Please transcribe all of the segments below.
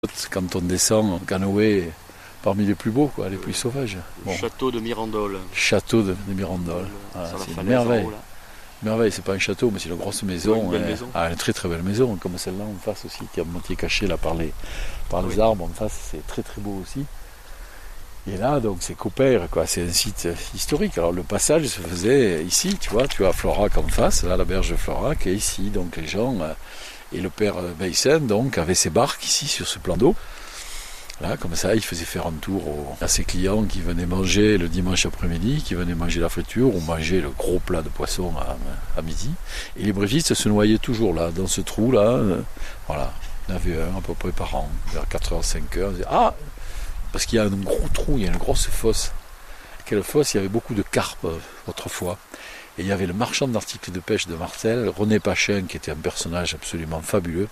Quand on descend en canoë, parmi les plus beaux, quoi, les plus sauvages. Bon. Château de Mirandole. Château de Mirandole. Voilà, c'est une merveille. Merveille, c'est pas un château, mais c'est une grosse maison. Une belle maison. Une très très belle maison, comme celle-là en face aussi, qui est à moitié cachée là, par les arbres en face. C'est très très beau aussi. Et là, donc, c'est Copeyre, quoi. C'est un site historique. Alors, le passage se faisait ici, tu vois à Florac en face, là, la berge de Florac, et ici, donc, les gens, et le père Bayssen, donc, avait ses barques ici, sur ce plan d'eau. Là, comme ça, il faisait faire un tour à ses clients qui venaient manger le dimanche après-midi, qui venaient manger la friture ou manger le gros plat de poisson à midi. Et les brévistes se noyaient toujours là, dans ce trou-là. Voilà, il y en avait un à peu près par an, vers 4h, 5h. Ah, parce qu'il y a un gros trou, il y a une grosse fosse. Quelle fosse, il y avait beaucoup de carpes autrefois. Et il y avait le marchand d'articles de pêche de Martel, René Pachin, qui était un personnage absolument fabuleux,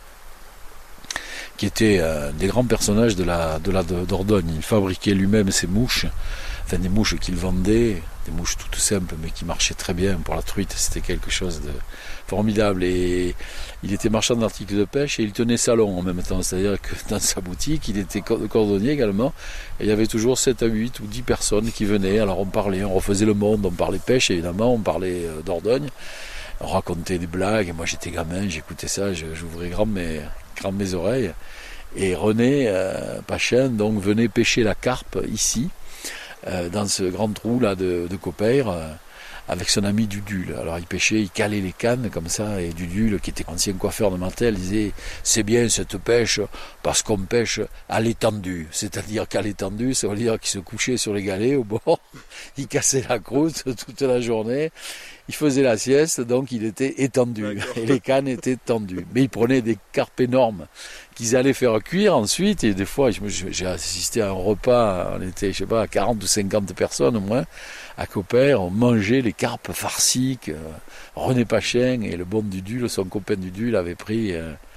qui était un des grands personnages de la Dordogne. Il fabriquait lui-même ses mouches, enfin des mouches qu'il vendait, des mouches toutes simples mais qui marchaient très bien pour la truite. C'était quelque chose de formidable. Et il était marchand d'articles de pêche et il tenait salon en même temps. C'est-à-dire que dans sa boutique, il était cordonnier également. Et il y avait toujours 7 à 8 ou 10 personnes qui venaient. Alors on parlait, on refaisait le monde, on parlait pêche évidemment, on parlait Dordogne. On racontait des blagues. Et moi j'étais gamin, j'écoutais ça, j'ouvrais grand mes oreilles. Et René Pachin donc venait pêcher la carpe ici, dans ce grand trou là de Copeyre, avec son ami Dudule. Alors il pêchait, il calait les cannes comme ça, et Dudule, qui était ancien coiffeur de Martel, disait « C'est bien cette pêche parce qu'on pêche à l'étendue ». C'est-à-dire qu'à l'étendue, ça veut dire qu'il se couchait sur les galets au bord, il cassait la croûte toute la journée, il faisait la sieste, donc il était étendu. D'accord. Et les cannes étaient tendues. Mais il prenait des carpes énormes qu'ils allaient faire cuire ensuite. Et des fois, j'ai assisté à un repas, on était, je sais pas, à 40 ou 50 personnes au moins, à Copeyre, on mangeait les carpes farcies que René Pachin et le bon Dudule, son copain Dudule, avait pris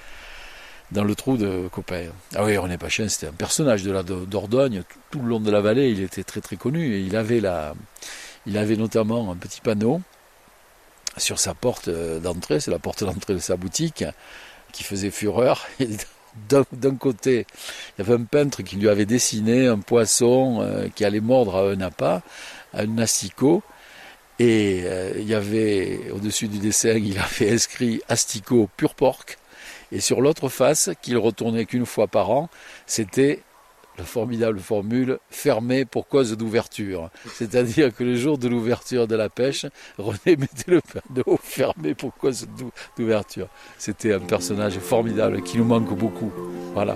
dans le trou de Copeyre. Ah oui, René Pachin, c'était un personnage de la Dordogne. Tout le long de la vallée, il était très très connu. Et il avait notamment un petit panneau sur sa porte d'entrée, c'est la porte d'entrée de sa boutique, qui faisait fureur. Et d'un côté, il y avait un peintre qui lui avait dessiné un poisson qui allait mordre à un appât, à un asticot, et il y avait, au-dessus du dessin, il avait inscrit asticot pur porc, et sur l'autre face, qu'il retournait qu'une fois par an, c'était la formidable formule « fermé pour cause d'ouverture ». C'est-à-dire que le jour de l'ouverture de la pêche, René mettait le panneau « fermé pour cause d'ouverture ». C'était un personnage formidable qui nous manque beaucoup. Voilà.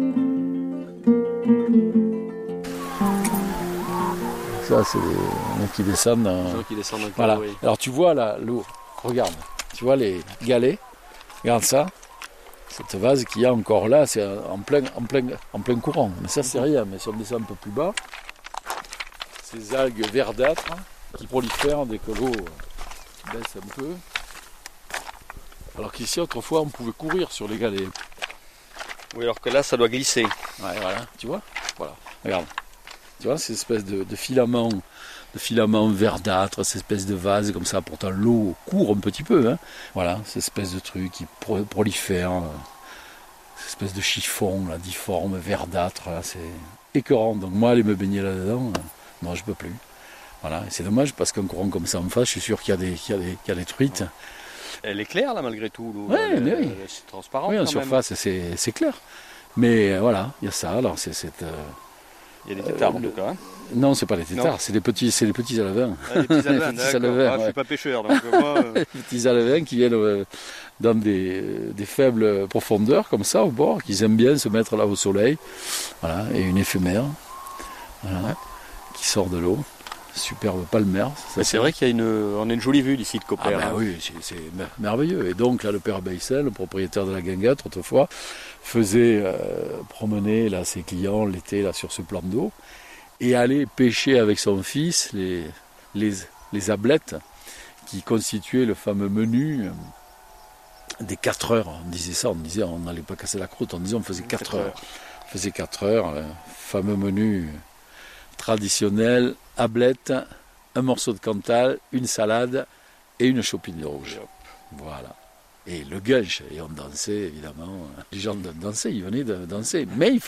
Ça, c'est les mecs qui descendent. Voilà. Oui. Alors tu vois là, l'eau, regarde, tu vois les galets, regarde ça. Cette vase qu'il y a encore là, c'est en plein courant. Mais ça, c'est rien. Mais si on descend un peu plus bas, ces algues verdâtres qui prolifèrent dès que l'eau baisse un peu. Alors qu'ici, autrefois, on pouvait courir sur les galets. Oui, alors que là, ça doit glisser. Ouais, voilà. Tu vois ? Voilà. Regarde. Tu vois, ces espèces de filaments verdâtres, ces espèces de vases comme ça. Pourtant, l'eau court un petit peu. Hein. Voilà, ces espèces de trucs qui prolifèrent. Ces espèces de chiffons, là, difformes, verdâtres. Là, c'est écœurant. Donc moi, aller me baigner là-dedans, non, je peux plus. Voilà, et c'est dommage parce qu'un courant comme ça en face, je suis sûr qu'il y a des truites. Elle est claire, là, malgré tout. Oui, mais oui. C'est transparent. Oui, en surface, c'est clair. Mais voilà, il y a ça. Alors, c'est cette... Il y a des têtards en tout cas. Hein. Non, c'est pas les têtards, c'est les petits alevins. Ah, les petits alevins, d'accord. Ouais. Je suis pas pêcheur, donc moi... Les petits alevins qui viennent dans des faibles profondeurs, comme ça, au bord, qui aiment bien se mettre là au soleil. Voilà, et une éphémère, voilà, qui sort de l'eau. Superbe palmaire. C'est vrai on a une jolie vue d'ici de Copeyre. Ah ben oui, c'est merveilleux. Et donc là, le père Bayssen, le propriétaire de la guinguette, autrefois, faisait promener là, ses clients l'été là, sur ce plan d'eau et allait pêcher avec son fils les ablettes qui constituaient le fameux menu des 4 heures. On disait ça, on n'allait pas casser la croûte, on disait on faisait 4 heures. On faisait 4 heures, le fameux menu traditionnel, ablette, un morceau de Cantal, une salade et une chopine rouge. Voilà. et le Guinche. Et on dansait, évidemment. Les gens dansaient, ils venaient de danser. Mais il